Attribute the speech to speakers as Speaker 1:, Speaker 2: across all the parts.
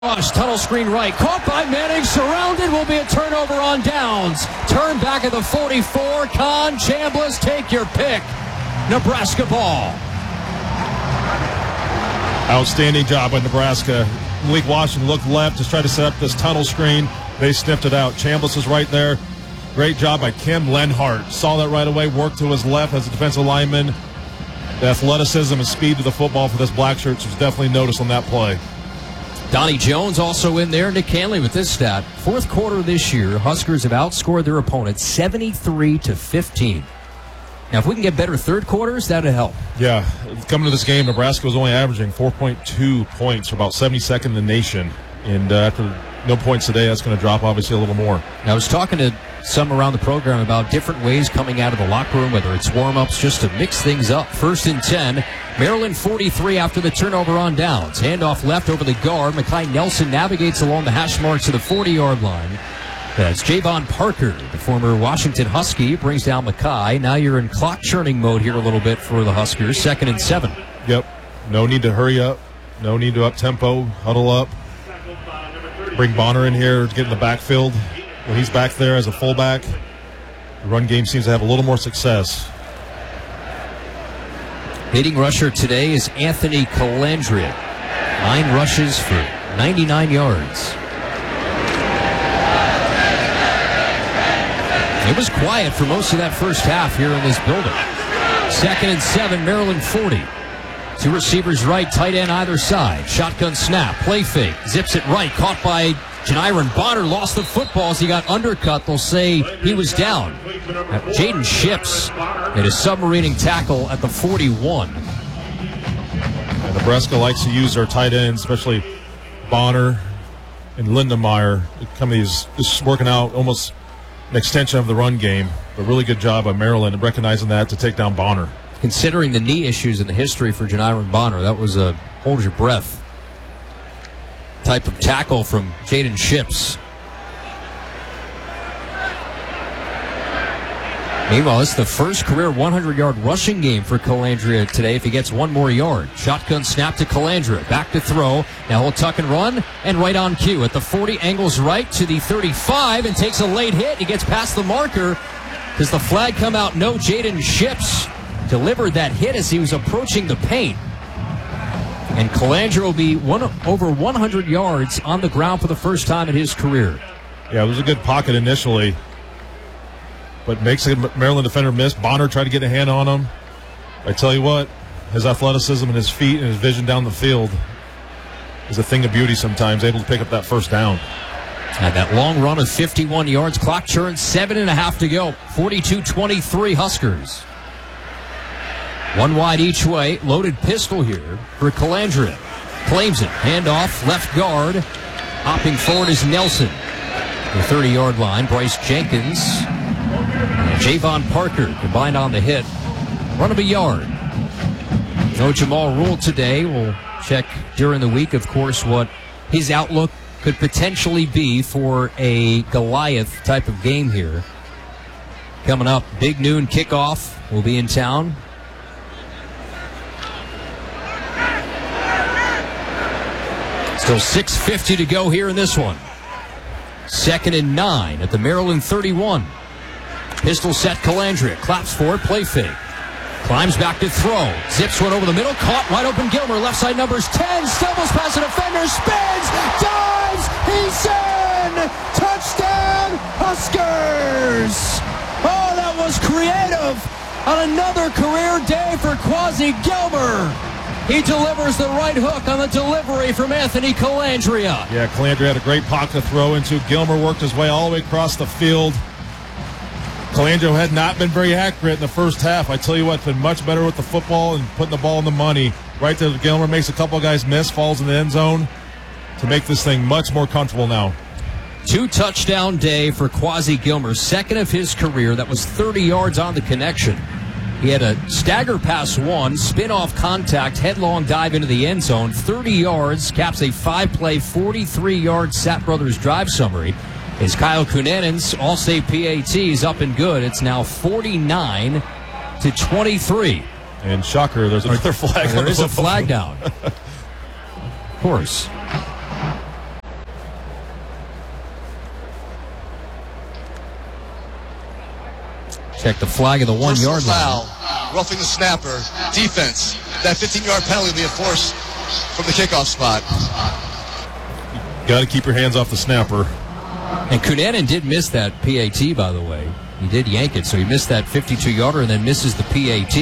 Speaker 1: Rush, tunnel screen right, caught by Manning, surrounded, will be a turnover on downs. Turn back at the 44, Con Chambliss, take your pick. Nebraska ball.
Speaker 2: Outstanding job by Nebraska. Malik Washington looked left to try to set up this tunnel screen. They sniffed it out. Chambliss is right there. Great job by Kim Lenhart. Saw that right away, worked to his left as a defensive lineman. The athleticism and speed to the football for this black shirt was definitely noticed on that play.
Speaker 1: Donnie Jones also in there. Nick Hanley with this stat. Fourth quarter this year, Huskers have outscored their opponents 73-15. Now, if we can get better third quarters, that would help.
Speaker 2: Yeah, coming to this game, Nebraska was only averaging 4.2 points, for about 72nd in the nation. And after no points today, that's going to drop obviously a little more.
Speaker 1: I was talking to some around the program about different ways coming out of the locker room, whether it's warm-ups, just to mix things up. 1st and 10. Maryland 43 after the turnover on downs. Handoff left over the guard. Mekhi Nelson navigates along the hash marks to the 40-yard line. That's Javon Parker, the former Washington Husky, brings down Mekhi. Now you're in clock churning mode here a little bit for the Huskers. 2nd and 7.
Speaker 2: Yep. No need to hurry up. No need to up-tempo, huddle up. Bring Bonner in here to get in the backfield. When he's back there as a fullback, the run game seems to have a little more success.
Speaker 1: Leading rusher today is Anthony Colandrea. 9 rushes for 99 yards. It was quiet for most of that first half here in this building. 2nd and 7, Maryland 40. 2 receivers right, tight end either side. Shotgun snap, play fake, zips it right, caught by Janiron Bonner, lost the football as he got undercut. They'll say he was down. Jaden Ships made a submarining tackle at the 41.
Speaker 2: And Nebraska likes to use their tight ends, especially Bonner and Lindenmeyer. Just working out almost an extension of the run game. But really good job by Maryland recognizing that to take down Bonner.
Speaker 1: Considering the knee issues in the history for Janiron Bonner, that was a hold your breath type of tackle from Jaden Ships. Meanwhile, it's the first career 100-yard rushing game for Colandrea today if he gets one more yard. Shotgun snap to Colandrea. Back to throw. Now he'll tuck and run, and right on cue. At the 40, angles right to the 35 and takes a late hit. He gets past the marker. Does the flag come out? No. Jaden Ships delivered that hit as he was approaching the paint. And Colandrea will be over 100 yards on the ground for the first time in his career.
Speaker 2: Yeah, it was a good pocket initially, but makes a Maryland defender miss. Bonner tried to get a hand on him. I tell you what, his athleticism and his feet and his vision down the field is a thing of beauty sometimes, able to pick up that first down.
Speaker 1: And that long run of 51 yards, clock churns, 7.5 to go. 42-23 Huskers. One wide each way, loaded pistol here for Colandrea. Claims it, handoff, left guard. Hopping forward is Nelson. The 30-yard line, Bryce Jenkins and Javon Parker combined on the hit. Run of a yard. No Jamal Rule today. We'll check during the week, of course, what his outlook could potentially be for a Goliath type of game here. Coming up, big noon kickoff will be in town. Still 6:50 to go here in this one. 2nd and 9 at the Maryland 31. Pistol set, Colandrea. Claps forward, play fake. Climbs back to throw. Zips one over the middle. Caught, wide open Gilmer. Left side numbers 10. Stumbles past a defender. Spins. Dives. He's in. Touchdown, Huskers. Oh, that was creative. On another career day for Quasi Gilmer. He delivers the right hook on the delivery from Anthony Colandrea.
Speaker 2: Yeah, Colandrea had a great pocket to throw into. Gilmer worked his way all the way across the field. Colandrea had not been very accurate in the first half. I tell you what, been much better with the football and putting the ball in the money. Right there, Gilmer makes a couple of guys miss, falls in the end zone to make this thing much more comfortable now.
Speaker 1: 2-touchdown day for Quasi Gilmer, 2nd of his career. That was 30 yards on the connection. He had a stagger pass one, spin-off contact, headlong dive into the end zone, 30 yards, caps a 5-play, 43-yard Sapp Brothers drive summary. As Kyle Kunanen's All-State PAT is up and good. It's now 49-23.
Speaker 2: And shocker, there's another flag.
Speaker 1: There is a flag down. Of course. Check the flag of the 1 yard line.
Speaker 3: Foul, roughing the snapper, defense. That 15-yard penalty will be enforced from the kickoff spot.
Speaker 2: Got to keep your hands off the snapper.
Speaker 1: And Cunanan did miss that PAT, by the way. He did yank it, so he missed that 52-yarder and then misses the PAT.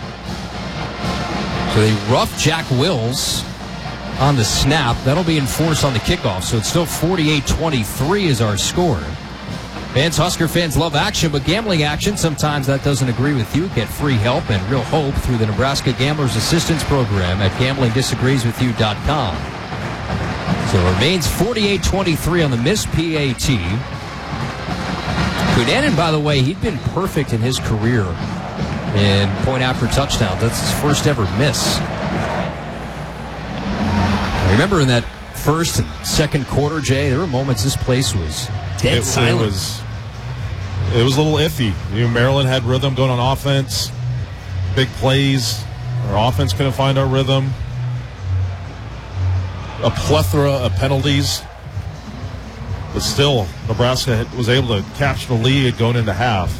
Speaker 1: So they rough Jack Wills on the snap. That'll be enforced on the kickoff, so it's still 48-23 is our score. Husker fans love action, but gambling action, sometimes that doesn't agree with you. Get free help and real hope through the Nebraska Gamblers Assistance Program at gamblingdisagreeswithyou.com. So it remains 48-23 on the missed PAT. Cunanan, by the way, he'd been perfect in his career in point after touchdowns. That's his first ever miss. I remember in that first and second quarter, Jay, there were moments this place was dead silent.
Speaker 2: It was a little iffy. Maryland had rhythm going on offense, big plays. Our offense couldn't find our rhythm. A plethora of penalties. But still, Nebraska was able to capture the lead going into half.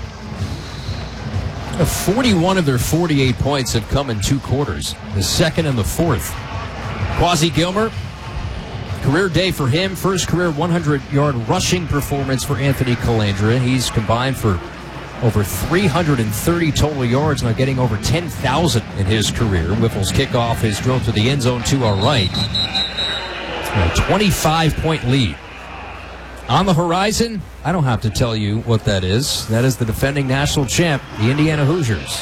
Speaker 1: 41 of their 48 points have come in 2 quarters, the second and the fourth. Quasi Gilmer, career day for him. First career 100-yard rushing performance for Anthony Calandra. He's combined for over 330 total yards, now getting over 10,000 in his career. Whiffle's kickoff is drilled to the end zone to our right. A 25-point lead. On the horizon, I don't have to tell you what that is. That is the defending national champ, the Indiana Hoosiers.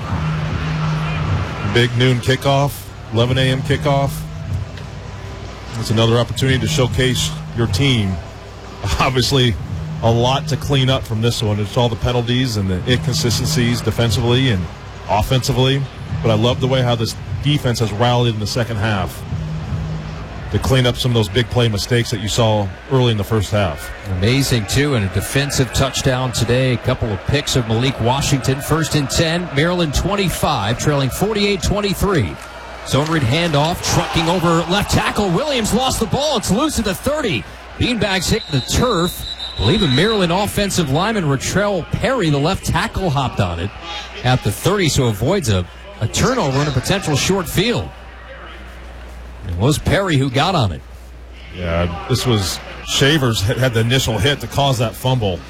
Speaker 2: Big noon kickoff, 11 a.m. kickoff. It's another opportunity to showcase your team. Obviously, a lot to clean up from this one. It's all the penalties and the inconsistencies defensively and offensively. But I love the way how this defense has rallied in the second half to clean up some of those big play mistakes that you saw early in the first half.
Speaker 1: Amazing, too, and a defensive touchdown today. A couple of picks of Malik Washington. 1st and 10, Maryland 25, trailing 48-23. Zone read handoff, trucking over left tackle. Williams lost the ball. It's loose at the 30. Beanbags hit the turf. I believe the Maryland offensive lineman, Ratrell Perry, the left tackle, hopped on it at the 30, so avoids a turnover and a potential short field. It was Perry who got on it.
Speaker 2: Yeah, this was Shavers had the initial hit to cause that fumble.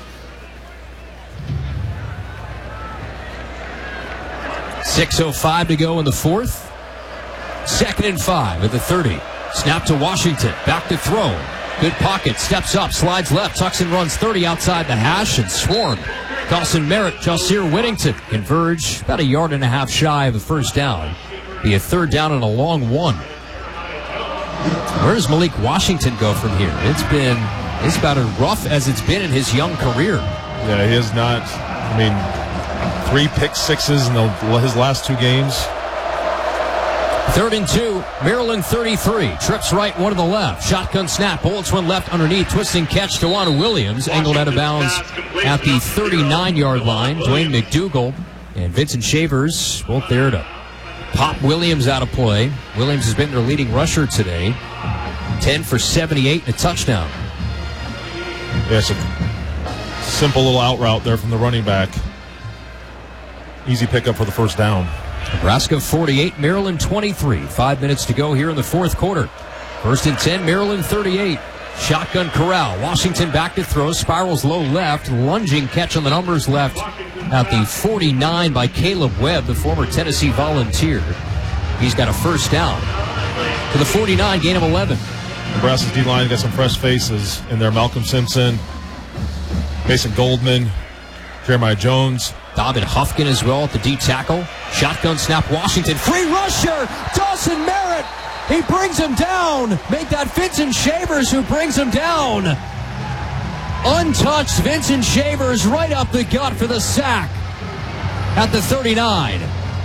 Speaker 1: 6:05 to go in the fourth. 2nd and 5 at the 30. Snap to Washington. Back to throw. Good pocket. Steps up. Slides left. Tucks and runs 30 outside the hash and swarmed. Dawson Merritt, Jalseer Whittington converge about 1.5 yards shy of the first down. Be a 3rd down and a long one. Where does Malik Washington go from here? It's about as rough as it's been in his young career.
Speaker 2: Yeah, he is not. 3 pick sixes in his last 2 games.
Speaker 1: 3rd and 2, Maryland 33. Trips right, one to the left. Shotgun snap, bullets one left underneath. Twisting catch to Tawana Williams. Angled out of bounds at the 39-yard line. Dwayne McDougal and Vincent Shavers both there to pop Williams out of play. Williams has been their leading rusher today. 10 for 78 and a touchdown.
Speaker 2: Yeah, it's a simple little out route there from the running back. Easy pickup for the first down.
Speaker 1: Nebraska 48, Maryland 23. 5 minutes to go here in the fourth quarter. 1st and 10, Maryland 38. Shotgun corral. Washington back to throw. Spirals low left. Lunging catch on the numbers left at the 49 by Caleb Webb, the former Tennessee Volunteer. He's got a first down. To the 49, gain of 11.
Speaker 2: Nebraska's D-line got some fresh faces in there. Malcolm Simpson, Mason Goldman, Jeremiah Jones.
Speaker 1: Dobbin Huffkin as well at the D tackle. Shotgun snap, Washington. Free rusher, Dawson Merritt. He brings him down. Make that Vincent Shavers who brings him down. Untouched Vincent Shavers right up the gut for the sack at the 39.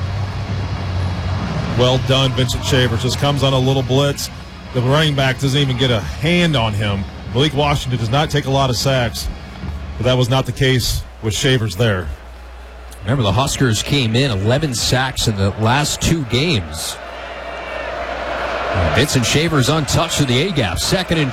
Speaker 2: Well done, Vincent Shavers. Just comes on a little blitz. The running back doesn't even get a hand on him. Malik Washington does not take a lot of sacks, but that was not the case with Shavers there.
Speaker 1: Remember, the Huskers came in 11 sacks in the last 2 games. Vincent Shavers untouched to the A-gap. 2nd and